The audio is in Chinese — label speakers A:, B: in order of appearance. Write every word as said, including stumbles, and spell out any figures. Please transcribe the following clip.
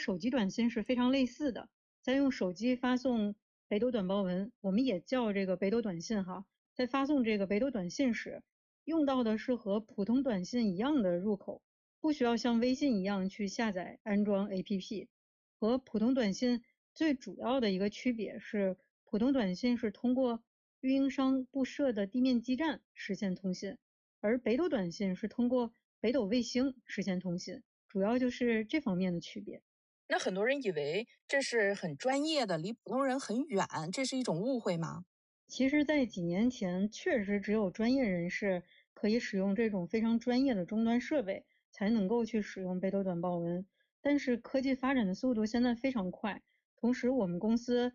A: 手机短信是非常类似的，在用手机发送北斗短报文，我们也叫这个北斗短信哈，在发送这个北斗短信时，用到的是和普通短信一样的入口，不需要像微信一样去下载安装 A P P。和普通短信最主要的一个区别是，普通短信是通过运营商布设的地面基站实现通信，而北斗短信是通过北斗卫星实现通信，主要就是这方面的区别。
B: 那很多人以为这是很专业的，离普通人很远，这是一种误会吗？
A: 其实在几年前，确实只有专业人士可以使用这种非常专业的终端设备，才能够去使用北斗短报文。但是科技发展的速度现在非常快，同时我们公司